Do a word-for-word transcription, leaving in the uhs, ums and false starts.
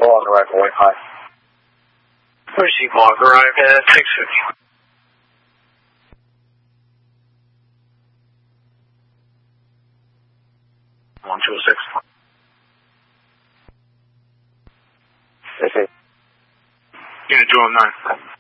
four on the right for white high. Mercy Mark arrived at six fifty. one two six. Yes, sir. Unit two oh nine.